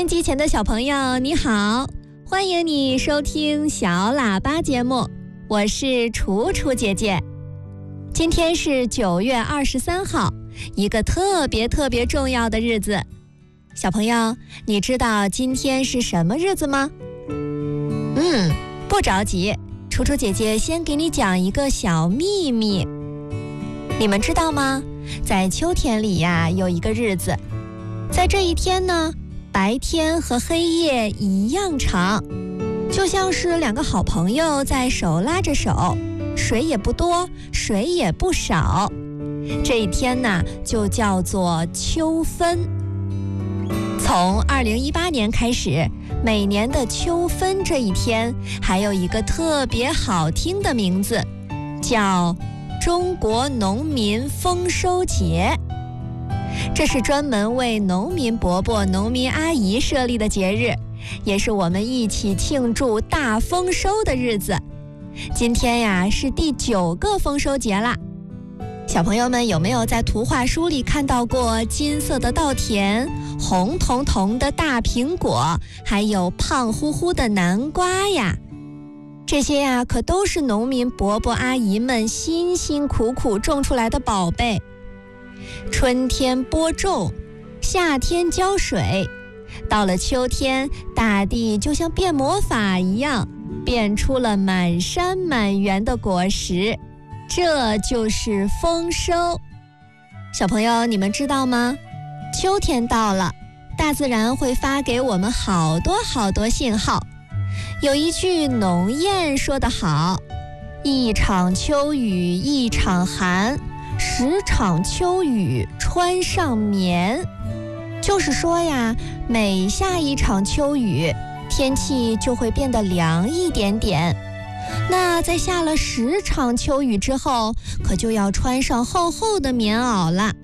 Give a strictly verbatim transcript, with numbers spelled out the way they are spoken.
音机前的小朋友你好，欢迎你收听小喇叭节目，我是楚楚姐姐。今天是九月二十三号，一个特别特别重要的日子。小朋友，你知道今天是什么日子吗？嗯，不着急，楚楚姐姐先给你讲一个小秘密。你们知道吗？在秋天里呀，有一个日子，在这一天呢，白天和黑夜一样长，就像是两个好朋友在手拉着手，水也不多，水也不少。这一天呢，就叫做秋分。从二零一八年开始，每年的秋分这一天，还有一个特别好听的名字，叫中国农民丰收节。这是专门为农民伯伯、农民阿姨设立的节日，也是我们一起庆祝大丰收的日子。今天呀，是第九个丰收节啦。小朋友们有没有在图画书里看到过金色的稻田、红彤彤的大苹果，还有胖乎乎的南瓜呀？这些呀，可都是农民伯伯阿姨们辛辛苦苦种出来的宝贝。春天播种，夏天浇水，到了秋天，大地就像变魔法一样，变出了满山满园的果实，这就是丰收。小朋友，你们知道吗？秋天到了，大自然会发给我们好多好多信号。有一句农谚说得好，一场秋雨一场寒，十场秋雨穿上棉。就是说呀，每下一场秋雨，天气就会变得凉一点点。那在下了十场秋雨之后，可就要穿上厚厚的棉袄了。